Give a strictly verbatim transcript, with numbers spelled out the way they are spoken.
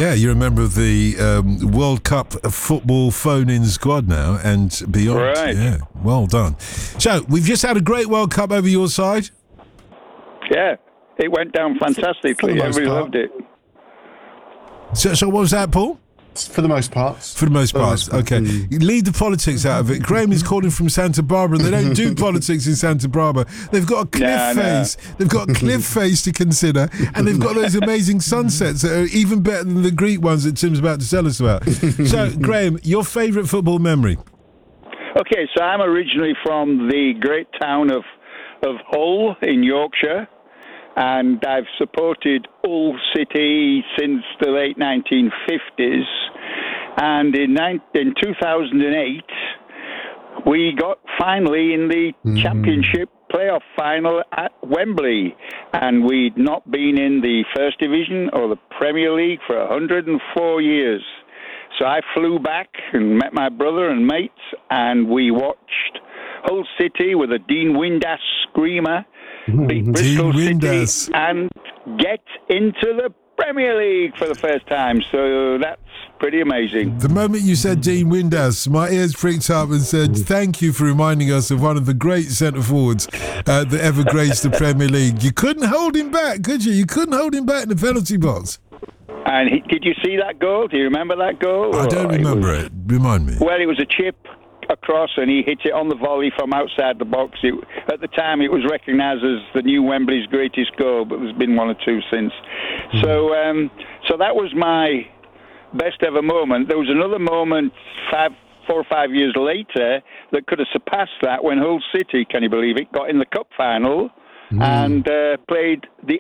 Yeah, you're a member of the um, World Cup football phone-in squad now and beyond. Right. Yeah, well done. So, we've just had a great World Cup over your side. Yeah, it went down fantastically. Everybody loved it. So, so what was that, Paul? For the most part. For the most part, okay. You leave the politics out of it. Graham is calling from Santa Barbara. They don't do politics in Santa Barbara. They've got a cliff Nah, nah. face. They've got a cliff face to consider, and they've got those amazing sunsets that are even better than the Greek ones that Tim's about to tell us about. So, Graham, your favourite football memory? Okay, so I'm originally from the great town of of Hull in Yorkshire, and I've supported Hull City since the late nineteen fifties. And in, in two thousand eight, we got finally in the mm. championship playoff final at Wembley. And we'd not been in the First Division or the Premier League for one hundred four years. So I flew back and met my brother and mates, and we watched Hull City with a Dean Windass screamer beat Bristol City and get into the Premier League for the first time. So that's pretty amazing. The moment you said Dean Windass, my ears pricked up and said, thank you for reminding us of one of the great centre-forwards uh, that ever graced the Premier League. You couldn't hold him back, could you? You couldn't hold him back in the penalty box. And he, did you see that goal? Do you remember that goal? I don't oh, remember it, was, it. Remind me. Well, it was a chip across and he hit it on the volley from outside the box. It, at the time, it was recognised as the new Wembley's greatest goal, but there's been one or two since. Mm. So, um, so that was my best ever moment. There was another moment five, four or five years later that could have surpassed that when Hull City, can you believe it, got in the cup final mm. and uh, played the